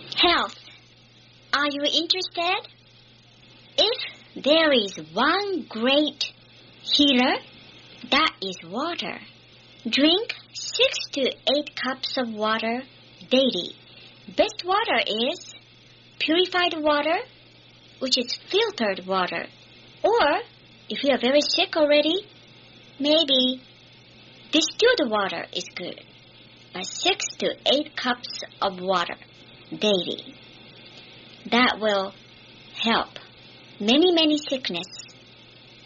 Health. Are you interested? If there is one great healer, that is water. Drink 6 to 8 cups of water daily. Best water is purified water, which is filtered water. Or, if you are very sick already, maybe distilled water is good. But 6 to 8 cups of water daily. That will help many sickness